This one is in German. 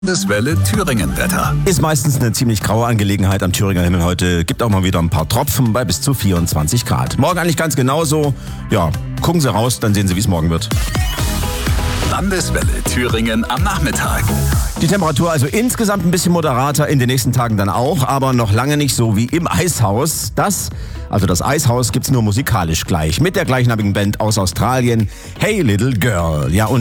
Landeswelle Thüringen-Wetter. Ist meistens eine ziemlich graue Angelegenheit am Thüringer Himmel heute. Gibt auch mal wieder ein paar Tropfen bei bis zu 24 Grad. Morgen eigentlich ganz genauso. Ja, gucken Sie raus, dann sehen Sie, wie es morgen wird. Landeswelle Thüringen am Nachmittag. Die Temperatur also insgesamt ein bisschen moderater, in den nächsten Tagen dann auch, aber noch lange nicht so wie im Eishaus. Das Eishaus gibt's nur musikalisch gleich, mit der gleichnamigen Band aus Australien, Hey Little Girl. Ja, und